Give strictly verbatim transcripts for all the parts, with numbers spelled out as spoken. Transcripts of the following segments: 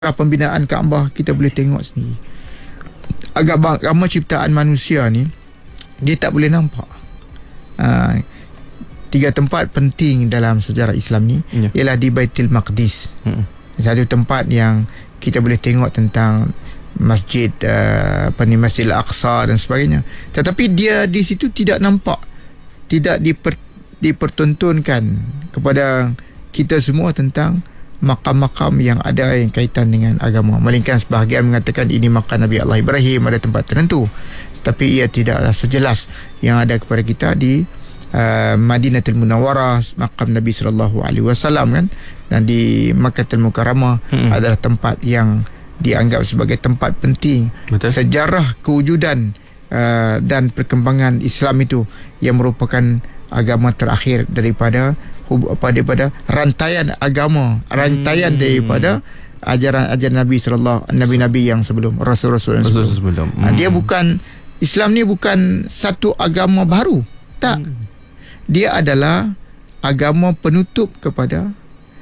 pembinaan Kaabah kita boleh tengok sendiri. Agama, agama ciptaan manusia ni dia tak boleh nampak. Ha, tiga tempat penting dalam sejarah Islam ni ya. Ialah di Baitul Maqdis. Hmm. Satu tempat yang kita boleh tengok tentang masjid uh, apa ni Masjid Al-Aqsa dan sebagainya. Tetapi dia di situ tidak nampak, tidak diper, dipertontonkan kepada kita semua tentang makam-makam yang ada yang kaitan dengan agama. Melainkan sebahagian mengatakan ini makam Nabi Allah Ibrahim ada tempat tertentu, tapi ia tidaklah sejelas yang ada kepada kita di uh, Madinatul Munawwarah, makam Nabi sallallahu alaihi wasallam kan, dan di Makkahul Mukarramah hmm. adalah tempat yang dianggap sebagai tempat penting. Betul. Sejarah kewujudan uh, dan perkembangan Islam itu yang merupakan agama terakhir daripada daripada rantaian agama, rantaian hmm. daripada ajaran-ajaran Nabi sallallahu nabi-nabi yang sebelum, rasul-rasul yang sebelum. sebelum. Hmm. Dia bukan, Islam ni bukan satu agama baru. Tak. Hmm. Dia adalah agama penutup kepada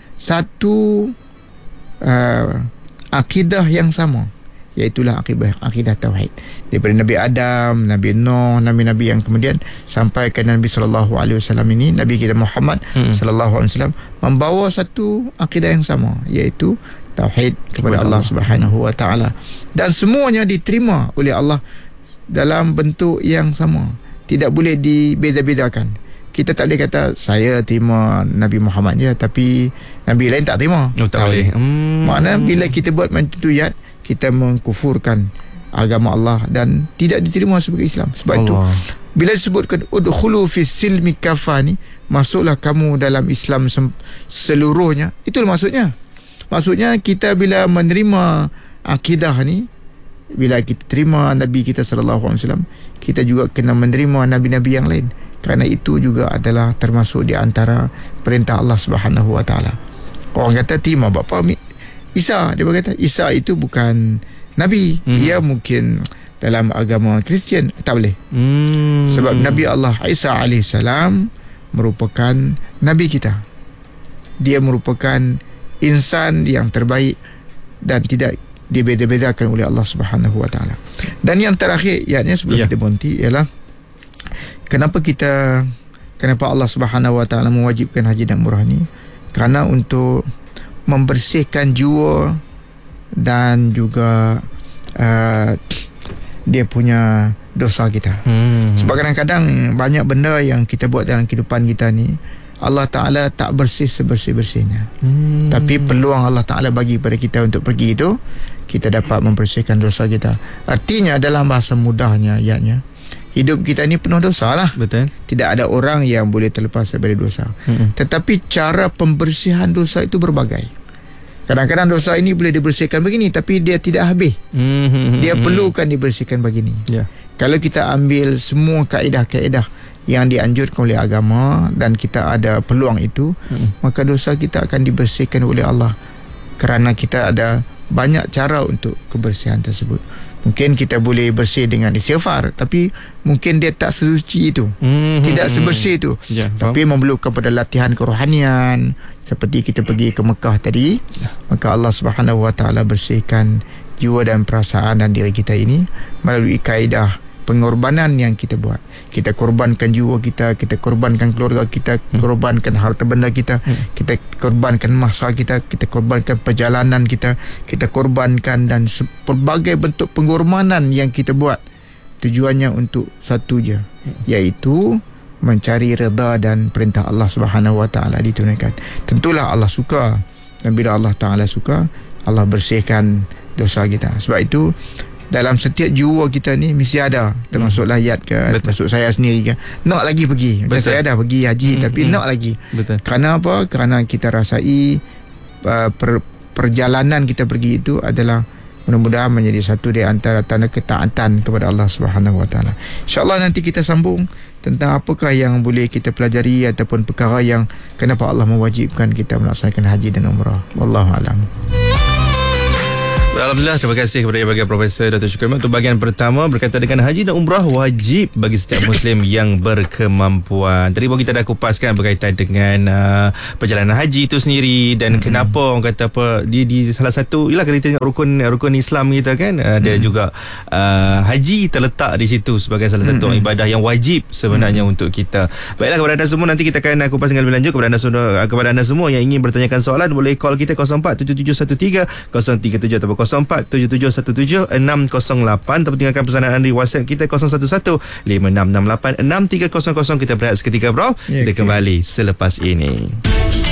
satu uh, akidah yang sama, iaitulah akidah akidah tauhid. Daripada Nabi Adam, Nabi Nuh, nabi-nabi yang kemudian sampai ke Nabi sallallahu alaihi wasallam ini, Nabi kita Muhammad hmm. sallallahu alaihi wasallam membawa satu akidah yang sama, iaitu tauhid kepada Allah, Allah Subhanahu wa taala, dan semuanya diterima oleh Allah dalam bentuk yang sama, tidak boleh dibeza-bezakan. Kita tak boleh kata saya terima Nabi Muhammad je tapi nabi lain tak terima. Oh, tak boleh. Hmm. Maknanya bila kita buat macam tu ya, kita mengkufurkan agama Allah dan tidak diterima sebagai Islam. Sebab Allah. Itu bila disebutkan udkhulu fis silmi kafah ni, masuklah kamu dalam Islam seluruhnya, itulah maksudnya. Maksudnya kita bila menerima akidah ni, bila kita terima Nabi kita sallallahu alaihi wasallam, kita juga kena menerima nabi-nabi yang lain, kerana itu juga adalah termasuk di antara perintah Allah Subhanahu wa taala. Orang kata terima bapa Isa, dia berkata Isa itu bukan Nabi. Hmm. Ia mungkin dalam agama Kristian tak boleh. Hmm. Sebab Nabi Allah Isa alaihissalam merupakan Nabi kita. Dia merupakan insan yang terbaik dan tidak dibeza-bezakan oleh Allah Subhanahu wa taala. Dan yang terakhir, ianya sebelum yeah. kita berhenti, ialah kenapa kita kenapa Allah Subhanahu wa taala mewajibkan haji dan umrah ni? Kerana untuk membersihkan jiwa dan juga uh, dia punya dosa kita. Hmm. Sebab kadang-kadang banyak benda yang kita buat dalam kehidupan kita ni, Allah Ta'ala tak bersih sebersih-bersihnya. Hmm. Tapi peluang Allah Ta'ala bagi kepada kita untuk pergi itu, kita dapat membersihkan dosa kita. Artinya dalam bahasa mudahnya, ianya, hidup kita ni penuh dosa lah. Betul. Tidak ada orang yang boleh terlepas daripada dosa. Hmm. Tetapi cara pembersihan dosa itu berbagai. Kadang-kadang dosa ini boleh dibersihkan begini, tapi dia tidak habis. Hmm. Dia perlukan dibersihkan begini. Yeah. Kalau kita ambil semua kaedah-kaedah yang dianjurkan oleh agama dan kita ada peluang itu, hmm. maka dosa kita akan dibersihkan oleh Allah, kerana kita ada banyak cara untuk kebersihan tersebut. Mungkin kita boleh bersih dengan istighfar, tapi mungkin dia tak sesuci itu, hmm, tidak sebersih itu. Ya, tapi memerlukan pada latihan kerohanian, seperti kita pergi ke Mekah tadi, ya. Maka Allah Subhanahu wa taala bersihkan jiwa dan perasaan dan diri kita ini melalui kaedah pengorbanan yang kita buat. Kita korbankan jiwa kita, kita korbankan keluarga kita, hmm. korbankan harta benda kita, hmm. kita korbankan masa kita, kita korbankan perjalanan kita, kita korbankan, dan pelbagai bentuk pengorbanan yang kita buat, tujuannya untuk satu je, hmm. iaitu mencari redha dan perintah Allah Subhanahu wa taala ditunaikan. Tentulah Allah suka, dan bila Allah Taala suka, Allah bersihkan dosa kita. Sebab itu dalam setiap jiwa kita ni mesti ada, termasuklah Yat ke, betul. Termasuk saya sendiri ke, nak lagi pergi. Macam betul. Saya dah pergi haji, hmm, tapi hmm. nak lagi. Betul. Kerana apa? Kerana kita rasai uh, per, perjalanan kita pergi itu adalah mudah-mudahan menjadi satu di antara tanda ketaatan kepada Allah Subhanahu wa taala. InsyaAllah nanti kita sambung tentang apakah yang boleh kita pelajari ataupun perkara yang kenapa Allah mewajibkan kita melaksanakan haji dan umrah. Wallahu a'lam. Alhamdulillah, terima kasih kepada yang bagian Profesor Dato' Syukri Ahmad untuk bahagian pertama berkaitan dengan haji dan umrah wajib bagi setiap Muslim yang berkemampuan. Tadi pun kita dah kupaskan berkaitan dengan uh, perjalanan haji itu sendiri dan hmm. kenapa orang kata apa di, di salah satu, ialah kalau kita tengok rukun rukun Islam kita kan, uh, dia hmm. juga uh, haji terletak di situ sebagai salah satu hmm. ibadah yang wajib sebenarnya hmm. untuk kita. Baiklah, kepada anda semua, nanti kita akan kupas dengan lebih lanjut. Kepada anda semua, kepada anda semua yang ingin bertanyakan soalan, boleh call kita kosong empat tujuh tujuh satu tiga kosong tiga tujuh atau kosong empat tujuh tujuh satu tujuh enam kosong lapan, atau tinggalkan pesanan anda di WhatsApp kita kosong satu satu lima enam enam lapan enam tiga kosong kosong. Kita berehat seketika, bro. Ya, kita okay. kembali selepas ini.